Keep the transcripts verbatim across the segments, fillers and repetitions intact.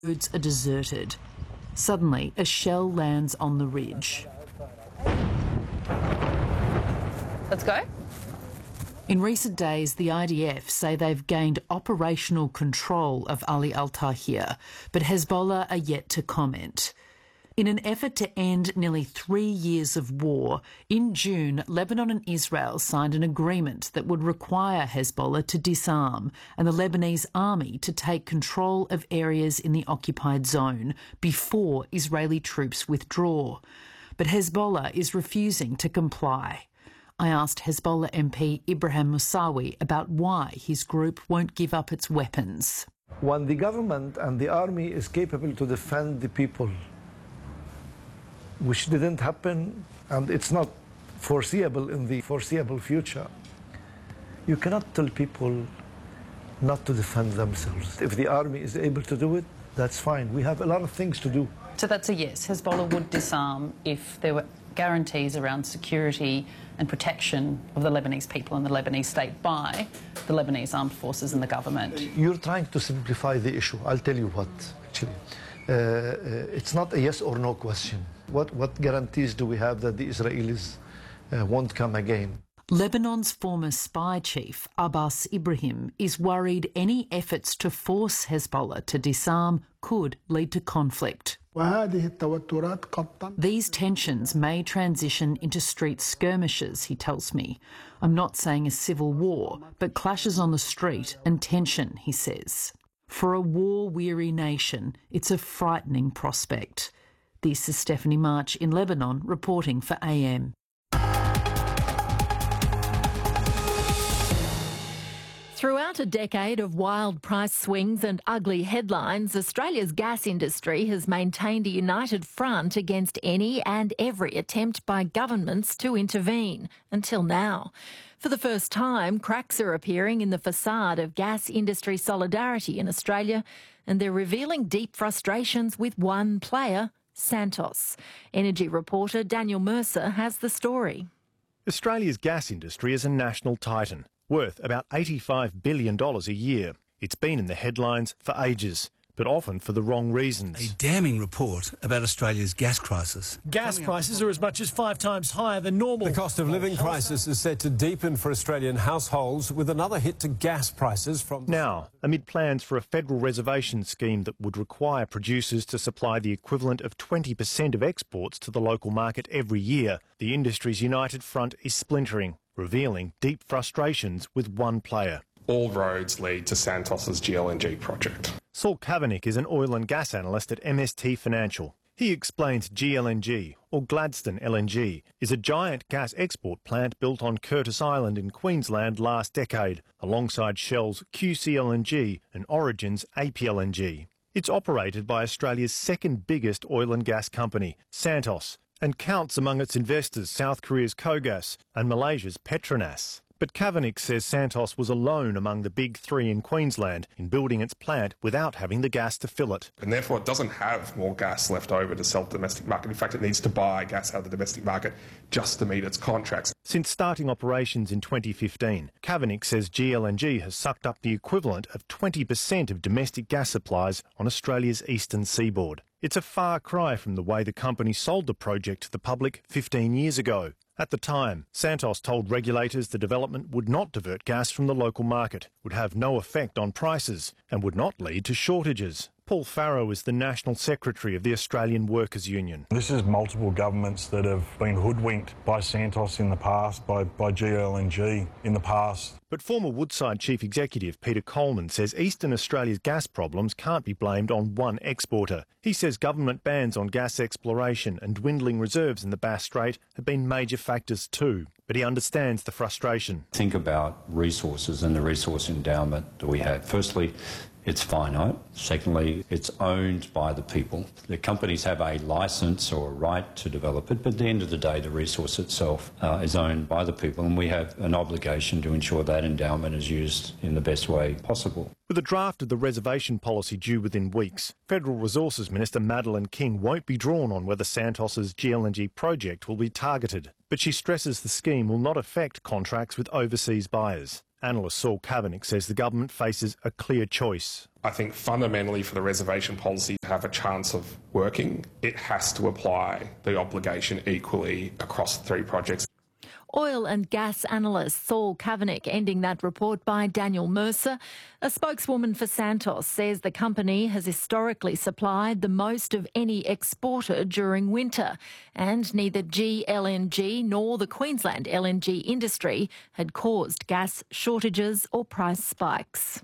Roads are deserted. Suddenly, a shell lands on the ridge. Let's go. In recent days, the I D F say they've gained operational control of Ali al-Tahir, but Hezbollah are yet to comment. In an effort to end nearly three years of war, in June, Lebanon and Israel signed an agreement that would require Hezbollah to disarm and the Lebanese army to take control of areas in the occupied zone before Israeli troops withdraw. But Hezbollah is refusing to comply. I asked Hezbollah M P Ibrahim Moussawi about why his group won't give up its weapons. When the government and the army is capable to defend the people, which didn't happen and it's not foreseeable in the foreseeable future, you cannot tell people not to defend themselves. If the army is able to do it, that's fine. We have a lot of things to do. So that's a yes. Hezbollah would disarm if there were guarantees around security and protection of the Lebanese people and the Lebanese state by the Lebanese armed forces and the government. You're trying to simplify the issue. I'll tell you what, actually. Uh, uh, it's not a yes or no question. What, what guarantees do we have that the Israelis uh, won't come again? Lebanon's former spy chief, Abbas Ibrahim, is worried any efforts to force Hezbollah to disarm could lead to conflict. These tensions may transition into street skirmishes, he tells me. I'm not saying a civil war, but clashes on the street and tension, he says. For a war-weary nation, it's a frightening prospect. This is Stephanie March in Lebanon, reporting for A M. Throughout a decade of wild price swings and ugly headlines, Australia's gas industry has maintained a united front against any and every attempt by governments to intervene, until now. For the first time, cracks are appearing in the facade of gas industry solidarity in Australia, and they're revealing deep frustrations with one player, Santos. Energy reporter Daniel Mercer has the story. Australia's gas industry is a national titan, worth about eighty-five billion dollars a year. It's been in the headlines for ages, but often for the wrong reasons. A damning report about Australia's gas crisis. Gas prices are as much as five times higher than normal. The cost of living crisis is set to deepen for Australian households, with another hit to gas prices from... Now, amid plans for a federal reservation scheme that would require producers to supply the equivalent of twenty percent of exports to the local market every year, the industry's united front is splintering, revealing deep frustrations with one player. All roads lead to Santos's G L N G project. Saul Kavanagh is an oil and gas analyst at M S T Financial. He explains G L N G, or Gladstone L N G, is a giant gas export plant built on Curtis Island in Queensland last decade, alongside Shell's Q C L N G and Origin's A P L N G. It's operated by Australia's second biggest oil and gas company, Santos, and counts among its investors South Korea's KOGAS and Malaysia's Petronas. But Kavanagh says Santos was alone among the big three in Queensland in building its plant without having the gas to fill it. And therefore it doesn't have more gas left over to sell to the domestic market. In fact, it needs to buy gas out of the domestic market just to meet its contracts. Since starting operations in twenty fifteen, Kavanagh says G L N G has sucked up the equivalent of twenty percent of domestic gas supplies on Australia's eastern seaboard. It's a far cry from the way the company sold the project to the public fifteen years ago. At the time, Santos told regulators the development would not divert gas from the local market, would have no effect on prices, and would not lead to shortages. Paul Farrow is the National Secretary of the Australian Workers' Union. This is multiple governments that have been hoodwinked by Santos in the past, by, by G L N G in the past. But former Woodside Chief Executive Peter Coleman says Eastern Australia's gas problems can't be blamed on one exporter. He says government bans on gas exploration and dwindling reserves in the Bass Strait have been major factors too. But he understands the frustration. Think about resources and the resource endowment that we have. Firstly, it's finite. Secondly, it's owned by the people. The companies have a licence or a right to develop it, but at the end of the day, the resource itself uh, is owned by the people, and we have an obligation to ensure that endowment is used in the best way possible. With a draft of the reservation policy due within weeks, Federal Resources Minister Madeleine King won't be drawn on whether Santos's G L N G project will be targeted, but she stresses the scheme will not affect contracts with overseas buyers. Analyst Saul Kavanagh says the government faces a clear choice. I think fundamentally for the reservation policy to have a chance of working, it has to apply the obligation equally across the three projects. Oil and gas analyst Saul Kavanagh ending that report by Daniel Mercer. A spokeswoman for Santos says the company has historically supplied the most of any exporter during winter, and neither G L N G nor the Queensland L N G industry had caused gas shortages or price spikes.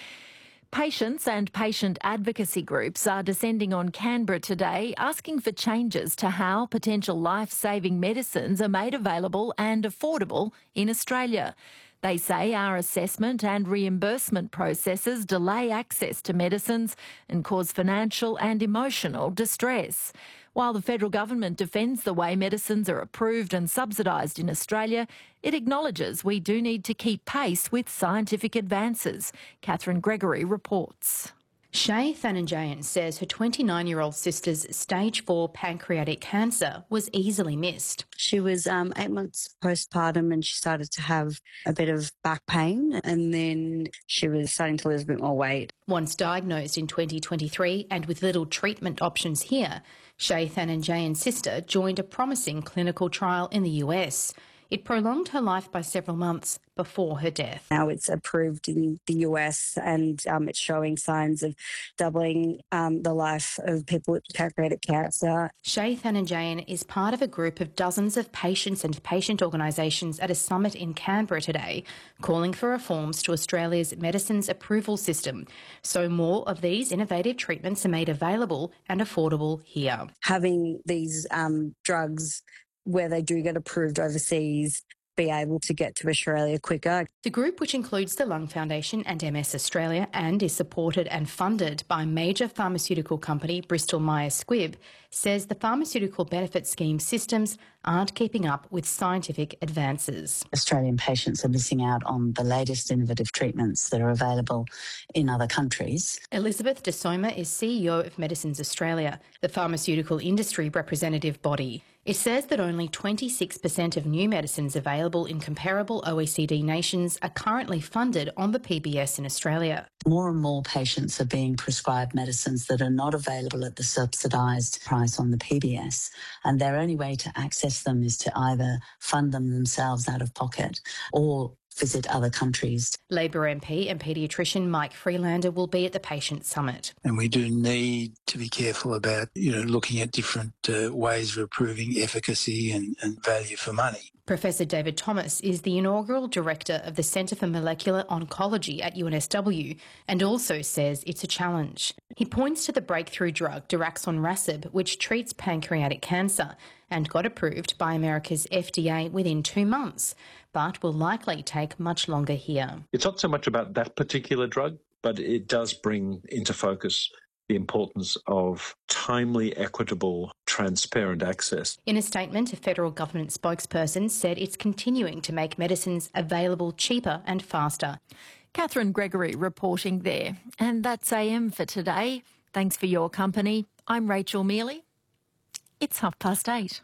Patients and patient advocacy groups are descending on Canberra today, asking for changes to how potential life-saving medicines are made available and affordable in Australia. They say our assessment and reimbursement processes delay access to medicines and cause financial and emotional distress. While the federal government defends the way medicines are approved and subsidised in Australia, it acknowledges we do need to keep pace with scientific advances. Catherine Gregory reports. Shay Thananjayan says her twenty-nine-year-old sister's stage four pancreatic cancer was easily missed. She was um, eight months postpartum and she started to have a bit of back pain, and then she was starting to lose a bit more weight. Once diagnosed in twenty twenty-three and with little treatment options here, Shay Thananjayan's sister joined a promising clinical trial in the U S. It prolonged her life by several months before her death. Now it's approved in the U S and um, it's showing signs of doubling um, the life of people with pancreatic cancer. Shay Thananjayan is part of a group of dozens of patients and patient organisations at a summit in Canberra today, calling for reforms to Australia's medicines approval system, so more of these innovative treatments are made available and affordable here. Having these um, drugs where they do get approved overseas, be able to get to Australia quicker. The group, which includes the Lung Foundation and M S Australia and is supported and funded by major pharmaceutical company Bristol Myers Squibb, says the pharmaceutical benefit scheme systems aren't keeping up with scientific advances. Australian patients are missing out on the latest innovative treatments that are available in other countries. Elizabeth De Soma is C E O of Medicines Australia, the pharmaceutical industry representative body. It says that only twenty-six percent of new medicines available in comparable O E C D nations are currently funded on the P B S in Australia. More and more patients are being prescribed medicines that are not available at the subsidised price on the P B S, and their only way to access them is to either fund them themselves out of pocket or visit other countries. Labor M P and paediatrician Mike Freelander will be at the Patient Summit. And we do need to be careful about, you know, looking at different uh, ways of improving efficacy and, and value for money. Professor David Thomas is the inaugural director of the Centre for Molecular Oncology at U N S W and also says it's a challenge. He points to the breakthrough drug daraxonrasib, which treats pancreatic cancer and got approved by America's F D A within two months, but will likely take much longer here. It's not so much about that particular drug, but it does bring into focus the importance of timely, equitable, transparent access. In a statement, a federal government spokesperson said it's continuing to make medicines available cheaper and faster. Catherine Gregory reporting there. And that's A M for today. Thanks for your company. I'm Rachel Mealy. It's half past eight.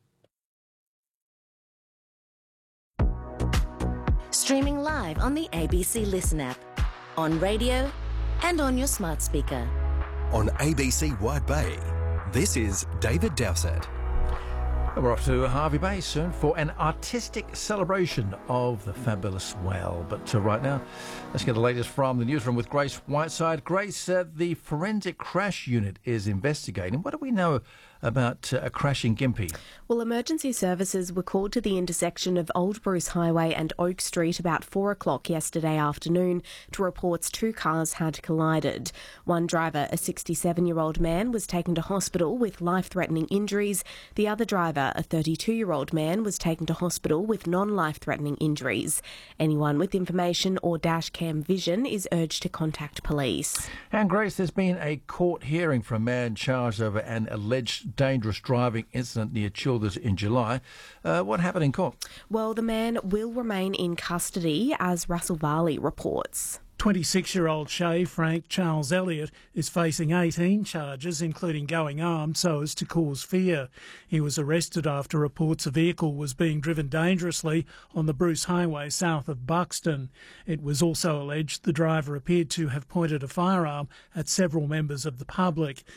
Streaming live on the A B C Listen app, on radio and on your smart speaker. On A B C White Bay, this is David Dowsett. We're off to Hervey Bay soon for an artistic celebration of the fabulous whale. But uh, right now, let's get the latest from the newsroom with Grace Whiteside. Grace, uh, the Forensic Crash Unit is investigating. What do we know about uh, a crash in Gympie? Well, emergency services were called to the intersection of Old Bruce Highway and Oak Street about four o'clock yesterday afternoon to reports two cars had collided. One driver, a sixty-seven-year-old man, was taken to hospital with life-threatening injuries. The other driver, a thirty-two-year-old man, was taken to hospital with non-life-threatening injuries. Anyone with information or dash cam vision is urged to contact police. And Grace, there's been a court hearing for a man charged over an alleged dangerous driving incident near Childers in July. Uh, what happened in court? Well, the man will remain in custody, as Russell Varley reports. twenty-six-year-old Shay Frank Charles Elliott is facing eighteen charges, including going armed so as to cause fear. He was arrested after reports a vehicle was being driven dangerously on the Bruce Highway south of Buxton. It was also alleged the driver appeared to have pointed a firearm at several members of the public.